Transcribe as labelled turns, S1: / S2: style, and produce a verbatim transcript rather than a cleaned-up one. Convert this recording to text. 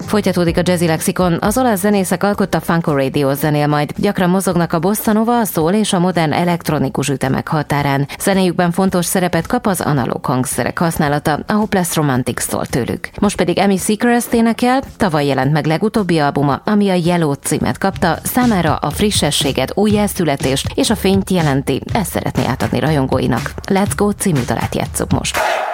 S1: Folytatódik a Jazzy Lexikon. Az olasz zenészek alkotta Funko Radio zenél majd. Gyakran mozognak a bossa nova, a soul és a modern elektronikus ütemek határán. Zenéjükben fontos szerepet kap az analóg hangszerek használata, a Hopeless Romantics-tól tőlük. Most pedig Amy Seacrest énekel, tavaly jelent meg legutóbbi albuma, ami a Yellow címet kapta, számára a frissességet, újjászületést és a fényt jelenti, ezt szeretné átadni rajongóinak. Let's Go című dalát játsszuk most.